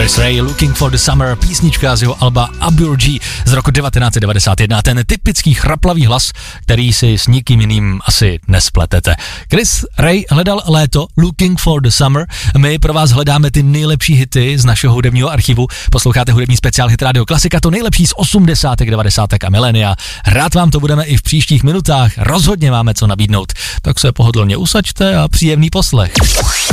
Chris Ray, Looking for the Summer, písnička z jeho alba Abur G z roku 1991. Ten typický chraplavý hlas, který si s nikým jiným asi nespletete. Chris Ray hledal léto, Looking for the Summer. My pro vás hledáme ty nejlepší hity z našeho hudebního archivu. Posloucháte hudební speciál Hit Radio Klasika, to nejlepší z 80., 90. a milénia. Rád vám to budeme i v příštích minutách. Rozhodně máme co nabídnout. Tak se pohodlně usaďte a příjemný poslech.